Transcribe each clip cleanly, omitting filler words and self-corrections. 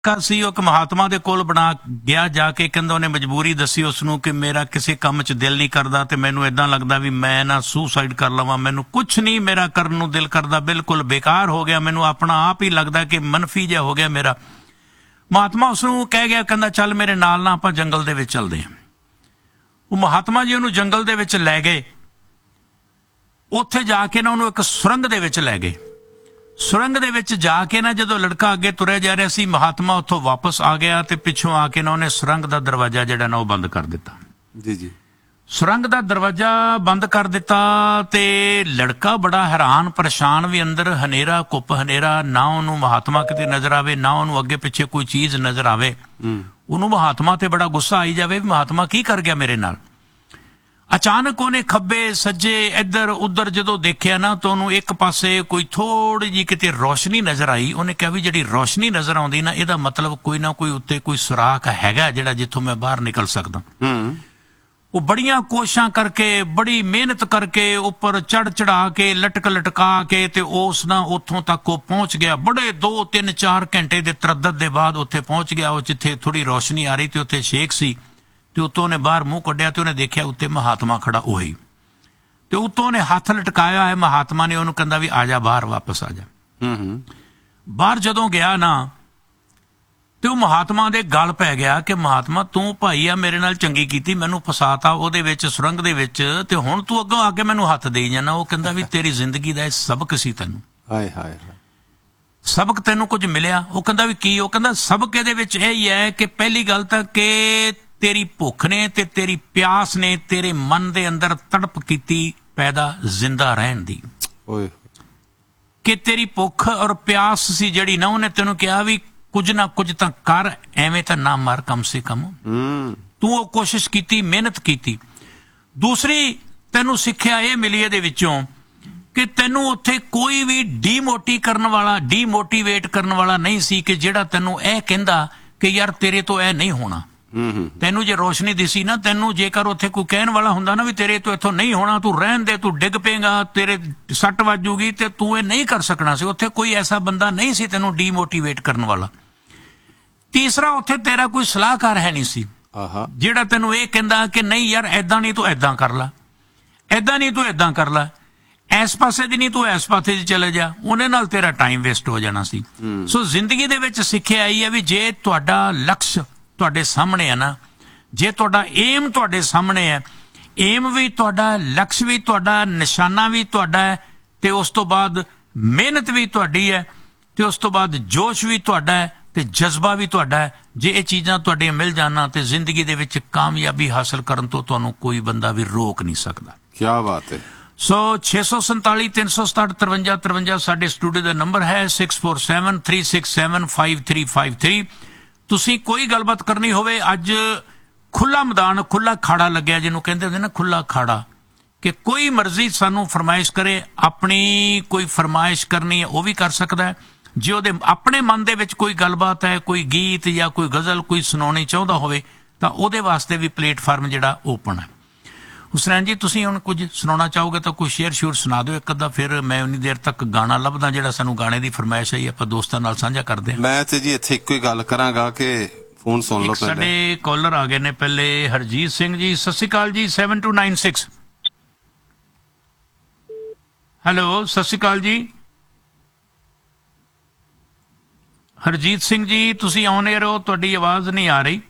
ਸੀ ਉਹ ਇੱਕ ਮਹਾਤਮਾ ਦੇ ਕੋਲ ਬਣਾ ਗਿਆ ਜਾ ਕੇ ਕਹਿੰਦਾ ਉਹਨੇ ਮਜਬੂਰੀ ਦੱਸੀ ਉਸਨੂੰ ਕਿ ਮੇਰਾ ਕਿਸੇ ਕੰਮ 'ਚ ਦਿਲ ਨਹੀਂ ਕਰਦਾ ਤੇ ਮੈਨੂੰ ਇਦਾਂ ਲੱਗਦਾ ਵੀ ਮੈਂ ਨਾ ਸੁਸਾਈਡ ਕਰ ਲਵਾਂ, ਮੈਨੂੰ ਕੁਛ ਨਹੀਂ ਮੇਰਾ ਕਰਨ ਨੂੰ ਦਿਲ ਕਰਦਾ, ਬਿਲਕੁਲ ਬੇਕਾਰ ਹੋ ਗਿਆ, ਮੈਨੂੰ ਆਪਣਾ ਆਪ ਹੀ ਲੱਗਦਾ ਕਿ ਮਨਫੀ ਜਿਹਾ ਹੋ ਗਿਆ ਮੇਰਾ। ਮਹਾਤਮਾ ਉਸਨੂੰ ਕਹਿ ਗਿਆ, ਕਹਿੰਦਾ ਚੱਲ ਮੇਰੇ ਨਾਲ ਨਾ ਆਪਾਂ ਜੰਗਲ ਦੇ ਵਿੱਚ ਚੱਲਦੇ ਹਾਂ। ਉਹ ਮਹਾਤਮਾ ਜੀ ਉਹਨੂੰ ਜੰਗਲ ਦੇ ਵਿੱਚ ਲੈ ਗਏ। ਉੱਥੇ ਜਾ ਕੇ ਨਾ ਉਹਨੂੰ ਇੱਕ ਸੁਰੰਗ ਦੇ ਵਿੱਚ ਲੈ ਗਏ। ਸੁਰੰਗ ਦੇ ਵਿੱਚ ਜਾ ਕੇ ਨਾ ਜਦੋਂ ਲੜਕਾ ਅੱਗੇ ਤੁਰਿਆ ਜਾ ਰਿਹਾ ਸੀ, ਮਹਾਤਮਾ ਉੱਥੋਂ ਵਾਪਸ ਆ ਗਿਆ ਤੇ ਪਿੱਛੋਂ ਆ ਕੇ ਨਾ ਉਹਨੇ ਸੁਰੰਗ ਦਾ ਦਰਵਾਜ਼ਾ ਜਿਹੜਾ ਨਾ ਉਹ ਬੰਦ ਕਰ ਦਿੱਤਾ। ਜੀ ਸੁਰੰਗ ਦਾ ਦਰਵਾਜ਼ਾ ਬੰਦ ਕਰ ਦਿੱਤਾ ਤੇ ਲੜਕਾ ਬੜਾ ਹੈਰਾਨ ਪਰੇਸ਼ਾਨ ਵੀ, ਅੰਦਰ ਹਨੇਰਾ, ਕੁੱਪ ਹਨੇਰਾ, ਨਾ ਉਹਨੂੰ ਮਹਾਤਮਾ ਕਿਤੇ ਨਜ਼ਰ ਆਵੇ, ਨਾ ਉਹਨੂੰ ਅੱਗੇ ਪਿੱਛੇ ਕੋਈ ਚੀਜ਼ ਨਜ਼ਰ ਆਵੇ। ਉਹਨੂੰ ਮਹਾਤਮਾ ਤੇ ਬੜਾ ਗੁੱਸਾ ਆਈ ਜਾਵੇ ਵੀ ਮਹਾਤਮਾ ਕੀ ਕਰ ਗਿਆ ਮੇਰੇ ਨਾਲ। ਅਚਾਨਕ ਉਹਨੇ ਖੱਬੇ ਸੱਜੇ ਇੱਧਰ ਉੱਧਰ ਜਦੋਂ ਦੇਖਿਆ ਨਾ ਤਾਂ ਉਹਨੂੰ ਇੱਕ ਪਾਸੇ ਕੋਈ ਥੋੜੀ ਜਿਹੀ ਕਿਤੇ ਰੋਸ਼ਨੀ ਨਜ਼ਰ ਆਈ। ਉਹਨੇ ਕਿਹਾ ਵੀ ਜਿਹੜੀ ਰੋਸ਼ਨੀ ਨਜ਼ਰ ਆਉਂਦੀ ਨਾ, ਇਹਦਾ ਮਤਲਬ ਕੋਈ ਨਾ ਕੋਈ ਉੱਤੇ ਕੋਈ ਸੁਰਾਖ ਹੈਗਾ ਜਿਹੜਾ ਜਿੱਥੋਂ ਮੈਂ ਬਾਹਰ ਨਿਕਲ ਸਕਦਾ। ਉਹ ਬੜੀਆਂ ਕੋਸ਼ਿਸ਼ਾਂ ਕਰਕੇ, ਬੜੀ ਮਿਹਨਤ ਕਰਕੇ, ਉੱਪਰ ਚੜ ਚੜਾ ਕੇ, ਲਟਕਾ ਕੇ ਤੇ ਉਸ ਨਾ ਉੱਥੋਂ ਤੱਕ ਉਹ ਪਹੁੰਚ ਗਿਆ। ਬੜੇ 2 3 4 ਘੰਟੇ ਦੇ ਤਰੱਦਦ ਦੇ ਬਾਅਦ ਉੱਥੇ ਪਹੁੰਚ ਗਿਆ। ਉਹ ਜਿੱਥੇ ਥੋੜੀ ਰੋਸ਼ਨੀ ਆ ਰਹੀ ਤੇ ਉੱਥੇ ਛੇਕ ਸੀ ਤੇ ਉੱਤੋਂ ਉਹਨੇ ਬਾਹਰ ਮੂੰਹ ਕੱਢਿਆ ਤੇ ਉਹਨੇ ਦੇਖਿਆ ਉੱਤੇ ਮਹਾਤਮਾ ਖੜਾ ਉਹੀ, ਤੇ ਉੱਤੋਂ ਉਹਨੇ ਹੱਥ ਲਟਕਾਇਆ ਹੈ। ਮਹਾਤਮਾ ਨੇ ਉਹਨੂੰ ਕਹਿੰਦਾ ਵੀ ਆ ਜਾ ਬਾਹਰ, ਵਾਪਸ ਆ ਜਾ। ਬਾਹਰ ਜਦੋਂ ਗਿਆ ਨਾ ਤੇ ਉਹ ਮਹਾਤਮਾ ਦੇ ਗਲ ਪੈ ਗਿਆ ਕਿ ਮਹਾਤਮਾ ਤੂੰ ਭਾਈ ਆ ਮੇਰੇ ਨਾਲ ਚੰਗੀ ਕੀਤੀ, ਮੈਨੂੰ ਫਸਾਤਾ ਉਹਦੇ ਵਿੱਚ ਸੁਰੰਗ ਦੇ ਵਿੱਚ, ਤੇ ਹੁਣ ਤੂੰ ਅੱਗੋਂ ਆ ਕੇ ਮੈਨੂੰ ਹੱਥ ਦੇਈ ਜਾਣਾ। ਉਹ ਕਹਿੰਦਾ ਵੀ ਤੇਰੀ ਜ਼ਿੰਦਗੀ ਦਾ ਇਹ ਸਬਕ ਸੀ, ਤੈਨੂੰ ਹਾਏ ਹਾਏ ਸਬਕ ਤੈਨੂੰ ਕੁਝ ਮਿਲਿਆ। ਉਹ ਕਹਿੰਦਾ ਵੀ ਕੀ? ਉਹ ਕਹਿੰਦਾ ਸਬਕ ਇਹਦੇ ਵਿੱਚ ਇਹ ਹੀ ਹੈ ਕਿ ਪਹਿਲੀ ਗੱਲ ਤਾਂ ਕਿ ਤੇਰੀ ਭੁੱਖ ਨੇ ਤੇ ਤੇਰੀ ਪਿਆਸ ਨੇ ਤੇਰੇ ਮਨ ਦੇ ਅੰਦਰ ਤੜਪ ਕੀਤੀ ਪੈਦਾ ਜ਼ਿੰਦਾ ਰਹਿਣ ਦੀ। ਕਿ ਤੇਰੀ ਭੁੱਖ ਔਰ ਪਿਆਸ ਸੀ ਜਿਹੜੀ ਨਾ, ਉਹਨੇ ਤੈਨੂੰ ਕਿਹਾ ਵੀ ਕੁਝ ਨਾ ਕੁਝ ਤਾਂ ਕਰ, ਐਵੇਂ ਤਾਂ ਨਾ ਮਰ ਕਮ ਸੇ ਕਮ। ਤੂੰ ਉਹ ਕੋਸ਼ਿਸ਼ ਕੀਤੀ, ਮਿਹਨਤ ਕੀਤੀ। ਦੂਸਰੀ ਤੈਨੂੰ ਸਿੱਖਿਆ ਇਹ ਮਿਲੀ ਇਹਦੇ ਵਿੱਚੋਂ ਕਿ ਤੈਨੂੰ ਉੱਥੇ ਕੋਈ ਵੀ ਡੀਮੋਟੀਵੇਟ ਕਰਨ ਵਾਲਾ ਨਹੀਂ ਸੀ ਕਿ ਜਿਹੜਾ ਤੈਨੂੰ ਇਹ ਕਹਿੰਦਾ ਕਿ ਯਾਰ ਤੇਰੇ ਤੋਂ ਇਹ ਨਹੀਂ ਹੋਣਾ। ਤੈਨੂੰ ਜੇ ਰੋਸ਼ਨੀ ਦਿਸੀ ਨਾ, ਤੈਨੂੰ ਜੇਕਰ ਉੱਥੇ ਕੋਈ ਕਹਿਣ ਵਾਲਾ ਹੁੰਦਾ ਨਾ ਵੀ ਤੇਰੇ ਤੋਂ ਇੱਥੋਂ ਨਹੀਂ ਹੋਣਾ, ਤੂੰ ਰਹਿਣ ਦੇ, ਤੂੰ ਡਿੱਗ ਪਏਗਾ, ਤੇਰੇ ਸੱਟ ਵੱਜੂਗੀ ਤੇ ਤੂੰ ਇਹ ਨਹੀਂ ਕਰ ਸਕਣਾ ਸੀ। ਉੱਥੇ ਕੋਈ ਐਸਾ ਬੰਦਾ ਨਹੀਂ ਸੀ ਤੈਨੂੰ ਡੀਮੋਟੀਵੇਟ ਕਰਨ ਵਾਲਾ। ਤੀਸਰਾ, ਉੱਥੇ ਤੇਰਾ ਕੋਈ ਸਲਾਹਕਾਰ ਹੈ ਨਹੀਂ ਸੀ ਜਿਹੜਾ ਤੈਨੂੰ ਇਹ ਕਹਿੰਦਾ ਕਿ ਨਹੀਂ ਯਾਰ ਏਦਾਂ ਨਹੀਂ ਤੂੰ ਏਦਾਂ ਕਰ ਲਾ, ਏਦਾਂ ਨਹੀਂ ਤੂੰ ਏਦਾਂ ਕਰ ਲਾ, ਇਸ ਪਾਸੇ ਦੀ ਨਹੀਂ ਤੂੰ ਇਸ ਪਾਸੇ ਦੀ ਚਲੇ ਜਾ। ਉਹਨੇ ਨਾਲ ਤੇਰਾ ਟਾਈਮ ਵੇਸਟ ਹੋ ਜਾਣਾ ਸੀ। ਸੋ ਜ਼ਿੰਦਗੀ ਦੇ ਵਿੱਚ ਸਿੱਖਿਆ ਆਈ ਹੈ ਵੀ ਜੇ ਤੁਹਾਡਾ ਲਕਸ਼ ਤੁਹਾਡੇ ਸਾਹਮਣੇ ਹੈ ਨਾ, ਜੇ ਤੁਹਾਡਾ ਏਮ ਤੁਹਾਡੇ ਸਾਹਮਣੇ ਹੈ, ਏਮ ਵੀ ਤੁਹਾਡਾ, ਲਕਸ਼ ਵੀ ਤੁਹਾਡਾ, ਨਿਸ਼ਾਨਾ ਵੀ ਤੁਹਾਡਾ ਹੈ, ਤੇ ਉਸ ਤੋਂ ਬਾਅਦ ਮਿਹਨਤ ਵੀ ਤੁਹਾਡੀ ਹੈ, ਤੇ ਉਸ ਤੋਂ ਬਾਅਦ ਜੋਸ਼ ਵੀ ਤੁਹਾਡਾ ਹੈ, ਤੇ ਜਜ਼ਬਾ ਵੀ ਤੁਹਾਡਾ ਹੈ। ਜੇ ਇਹ ਚੀਜ਼ਾਂ ਤੁਹਾਡੀਆਂ ਮਿਲ ਜਾਣਾ ਤੇ ਜ਼ਿੰਦਗੀ ਦੇ ਵਿੱਚ ਕਾਮਯਾਬੀ ਹਾਸਲ ਕਰਨ ਤੋਂ ਤੁਹਾਨੂੰ ਕੋਈ ਬੰਦਾ ਵੀ ਰੋਕ ਨਹੀਂ ਸਕਦਾ। ਕੀ ਬਾਤ ਹੈ। ਸੋ 647 367 53 53 ਸਾਡੇ ਸਟੂਡੀਓ ਦਾ ਨੰਬਰ ਹੈ, 647 367 5353। ਤੁਸੀਂ ਕੋਈ ਗੱਲਬਾਤ ਕਰਨੀ ਹੋਵੇ, ਅੱਜ ਖੁੱਲਾ ਮੈਦਾਨ, ਖੁੱਲਾ ਖਾੜਾ ਲੱਗਿਆ, ਜਿਹਨੂੰ ਕਹਿੰਦੇ ਹੁੰਦੇ ਨਾ ਖੁੱਲਾ ਖਾੜਾ, ਕਿ ਕੋਈ ਮਰਜ਼ੀ ਸਾਨੂੰ ਫਰਮਾਇਸ਼ ਕਰੇ, ਆਪਣੀ ਕੋਈ ਫਰਮਾਇਸ਼ ਕਰਨੀ ਹੈ ਉਹ ਵੀ ਕਰ ਸਕਦਾ ਹੈ। ਜੇ ਉਹਦੇ ਆਪਣੇ ਮਨ ਦੇ ਵਿੱਚ ਕੋਈ ਗੱਲਬਾਤ ਹੈ, ਕੋਈ ਗੀਤ ਜਾਂ ਕੋਈ ਗਜ਼ਲ ਕੋਈ ਸੁਣਾਉਣੀ ਚਾਹੁੰਦਾ ਹੋਵੇ ਤਾਂ ਉਹਦੇ ਵਾਸਤੇ ਵੀ ਪਲੇਟਫਾਰਮ ਜਿਹੜਾ ਓਪਨ ਹੈ। ਹੁਸਨੈਨ ਜੀ, ਤੁਸੀਂ ਹੁਣ ਕੁਝ ਸੁਣਾਉਣਾ ਚਾਹੋਗੇ ਤਾਂ ਕੋਈ ਸ਼ੇਅਰ ਸੁਣਾ ਦਿਓ ਇੱਕ ਅੱਧਾ, ਫਿਰ ਮੈਂ ਉਨੀ ਦੇਰ ਤੱਕ ਗਾਣਾ ਲੱਭਦਾ ਜਿਹੜਾ ਸਾਨੂੰ ਗਾਣੇ ਦੀ ਫਰਮਾਇਸ਼ ਆਈ ਆਪਾਂ ਦੋਸਤਾਂ ਨਾਲ ਸਾਂਝਾ ਕਰਦੇ ਹਾਂ। ਮੈਂ ਤੇ ਜੀ ਇੱਥੇ ਇੱਕੋ ਹੀ ਗੱਲ ਕਰਾਂਗਾ ਕਿ ਫੋਨ ਸੁਣ ਲਓ। ਸਾਡੇ ਕਾਲਰ ਆ ਗਏ ਨੇ ਪਹਿਲੇ, ਹਰਜੀਤ ਸਿੰਘ ਜੀ, ਸਤਿ ਸ਼੍ਰੀ ਅਕਾਲ ਜੀ। 7296 ਹੈਲੋ, ਸਤਿ ਸ਼੍ਰੀ ਅਕਾਲ ਜੀ। ਹਰਜੀਤ ਸਿੰਘ ਜੀ, ਤੁਸੀਂ ਆਨ ਏਅਰ ਹੋ, ਤੁਹਾਡੀ ਆਵਾਜ਼ ਨਹੀਂ ਆ ਰਹੀ।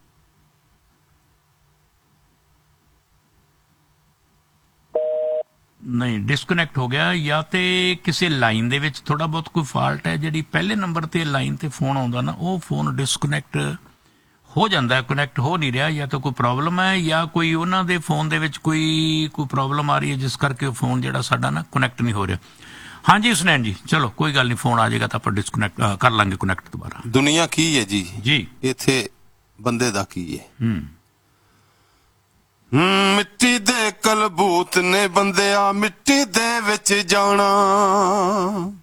ਨਹੀਂ, ਡਿਸਕਨੈਕਟ ਹੋ ਗਿਆ, ਜਾਂ ਤੇ ਕਿਸੇ ਲਾਈਨ ਦੇ ਵਿੱਚ ਥੋੜਾ ਬਹੁਤ ਕੋਈ ਫਾਲਟ ਹੈ। ਜਿਹੜੀ ਪਹਿਲੇ ਨੰਬਰ ਤੇ ਲਾਈਨ ਤੇ ਫੋਨ ਆਉਂਦਾ ਨਾ, ਉਹ ਫੋਨ ਡਿਸਕਨੈਕਟ ਹੋ ਜਾਂਦਾ, ਕਨੈਕਟ ਹੋ ਨਹੀਂ ਰਿਹਾ, ਜਾਂ ਤਾਂ ਕੋਈ ਪ੍ਰੋਬਲਮ ਹੈ ਜਾਂ ਕੋਈ ਉਹਨਾਂ ਦੇ ਫੋਨ ਦੇ ਵਿੱਚ ਕੋਈ ਪ੍ਰੋਬਲਮ ਆ ਰਹੀ ਹੈ ਜਿਸ ਕਰਕੇ ਉਹ ਫੋਨ ਜਿਹੜਾ ਸਾਡਾ ਨਾ ਕਨੈਕਟ ਨਹੀਂ ਹੋ ਰਿਹਾ। ਹਾਂਜੀ ਹੁਸਨੈਨ ਜੀ, ਚਲੋ ਕੋਈ ਗੱਲ ਨਹੀਂ, ਫੋਨ ਆ ਜਾਏਗਾ ਤਾਂ ਆਪਾਂ ਡਿਸਕਨੈਕਟ ਕਰ ਲਾਂਗੇ, ਕਨੈਕਟ ਦੁਬਾਰਾ। ਦੁਨੀਆ ਕੀ ਹੈ ਜੀ? ਜੀ ਇੱਥੇ ਬੰਦੇ ਦਾ ਕੀ ਹੈ? ਮਿੱਟੀ ਦੇ ਕਲਬੂਤ ਨੇ ਬੰਦਿਆ, ਮਿੱਟੀ ਦੇ ਵਿੱਚ ਜਾਣਾ।